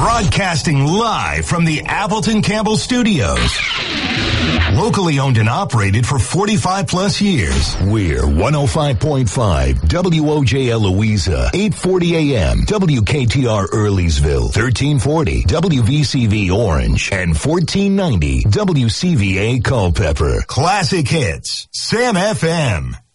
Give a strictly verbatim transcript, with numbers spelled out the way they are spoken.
Broadcasting live from the Appleton Campbell Studios. Locally owned and operated for forty-five plus years. We're one oh five point five W O J L Louisa, eight forty A M W K T R Earlysville, thirteen forty W V C V Orange, and fourteen ninety W C V A Culpeper. Classic hits. Sam F M.